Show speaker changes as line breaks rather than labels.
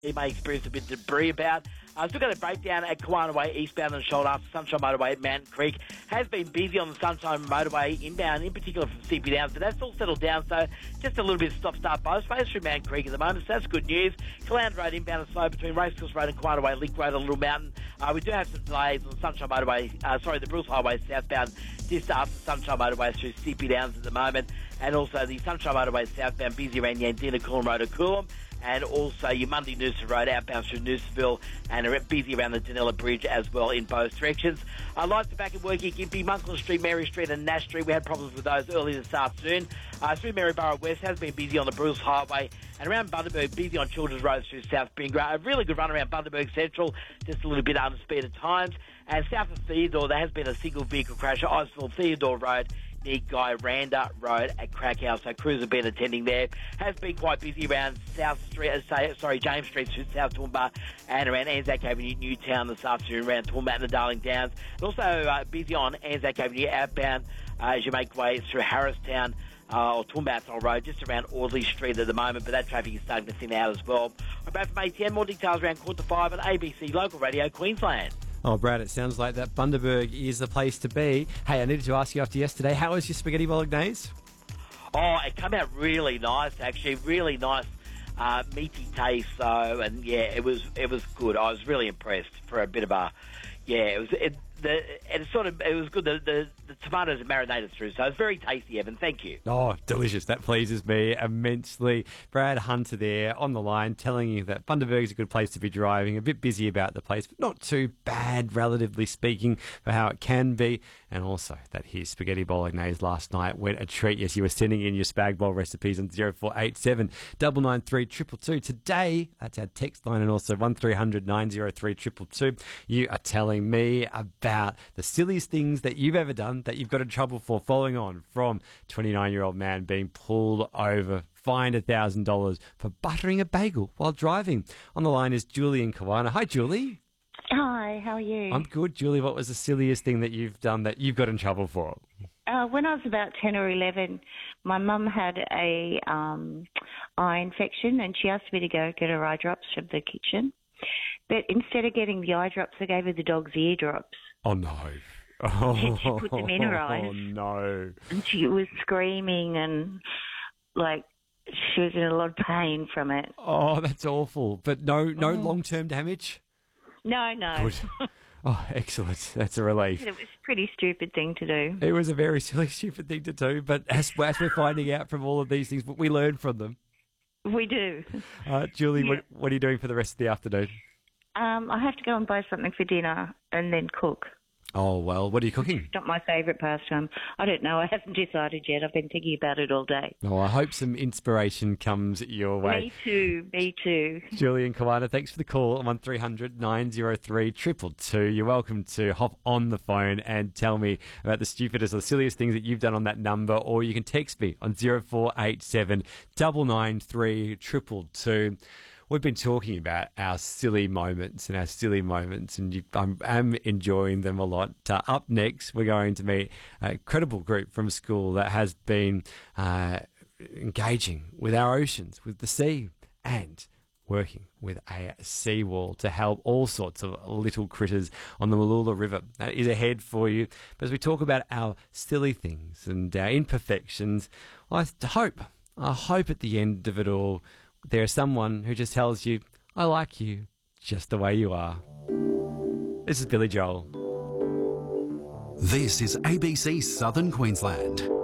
He may experience a bit of debris about. Still got a breakdown at Kawana Way, eastbound on the shoulder after Sunshine Motorway at Mountain Creek. Has been busy on the Sunshine Motorway inbound, in particular from CP Downs, but that's all settled down, so just a little bit of stop-start both ways through Mountain Creek at the moment, so that's good news. Caloundra Road inbound and slow between Racecourse Road and Kawana Way, Link Road on Little Mountain. We do have some delays on Sunshine Motorway, the Bruce Highway southbound, just after Sunshine Motorway through CP Downs at the moment, and also the Sunshine Motorway southbound busy around Yandina, Coolum Road to Coolum, and also your Mundy Noosa Road outbound through Noosaville, and are busy around the Danella Bridge as well in both directions. Lights are back at work at Gympie, Monkland Street, Mary Street and Nash Street. We had problems with those early this afternoon. Through Maryborough West has been busy on the Bruce Highway, and around Bundaberg, busy on Children's Road through South Bingara. A really good run around Bundaberg Central, just a little bit under speed at times. And south of Theodore, there has been a single vehicle crash at Iceville Theodore Road near Guy Randa Road at Krakow, so crews have been attending there. Has been quite busy around James Street through South Toowoomba and around Anzac Avenue, Newtown this afternoon around Toowoomba and the Darling Downs. And also busy on Anzac Avenue outbound as you make way through Harristown or Toowoomba Road, just around Audley Street at the moment, but that traffic is starting to thin out as well. I'm back from ATM. More details around 4:45 on ABC Local Radio Queensland.
Oh, Brad, it sounds like that Bundaberg is the place to be. Hey, I needed to ask you after yesterday, how was your spaghetti bolognese?
Oh, it came out really nice, actually. Really nice, meaty taste, though. And, yeah, it was good. I was really impressed for a bit of a... Yeah, it was good. The tomatoes are marinated through, so it's very tasty, Evan. Thank you.
Oh, delicious. That pleases me immensely. Brad Hunter there on the line telling you that Bundaberg is a good place to be driving. A bit busy about the place, but not too bad, relatively speaking, for how it can be. And also that his spaghetti bolognese last night went a treat. Yes, you were sending in your spag bowl recipes on 0487 993 222. Today, that's our text line, and also 1300 903 222. You are telling me about the silliest things that you've ever done that you've got in trouble for, following on from 29-year-old man being pulled over, fined $1,000 for buttering a bagel while driving. On the line is Julie in Kawana. Hi, Julie.
Hi, how are you?
I'm good. Julie, what was the silliest thing that you've done that you've got in trouble for?
When I was about 10 or 11, my mum had a eye infection and she asked me to go get her eye drops from the kitchen. But instead of getting the eye drops, I gave her the dog's ear drops.
Oh, no.
And she put them in her eyes.
Oh, no.
And she was screaming and, she was in a lot of pain from it.
Oh, that's awful. But no long-term damage?
No.
Good. Oh, excellent. That's a relief.
It was a pretty stupid thing to do.
It was a very silly, stupid thing to do. But as we're finding out from all of these things, we learn from them.
We do.
Julie,
Yeah.
what are you doing for the rest of the afternoon?
I have to go and buy something for dinner and then cook.
Oh, well, what are you cooking?
It's not my favourite pastime. I don't know. I haven't decided yet. I've been thinking about it all day.
Oh, I hope some inspiration comes your way.
Me too.
Julie and Kawana, thanks for the call on 1300 903 222. You're welcome to hop on the phone and tell me about the stupidest or the silliest things that you've done on that number, or you can text me on 0487 993 222. We've been talking about our silly moments, and I'm enjoying them a lot. Up next, we're going to meet a credible group from school that has been engaging with our oceans, with the sea, and working with a seawall to help all sorts of little critters on the Mooloolah River. That is ahead for you. But as we talk about our silly things and our imperfections, I hope at the end of it all, there's someone who just tells you, I like you just the way you are. This is Billy Joel.
This is ABC Southern Queensland.